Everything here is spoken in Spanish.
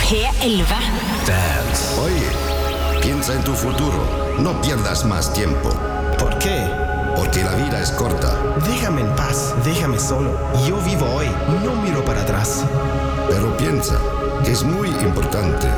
P11. Dance. Oye, piensa en tu futuro. No pierdas más tiempo. ¿Por qué? Porque la vida es corta. Déjame en paz, déjame solo. Yo vivo hoy, no miro para atrás. Pero piensa, es muy importante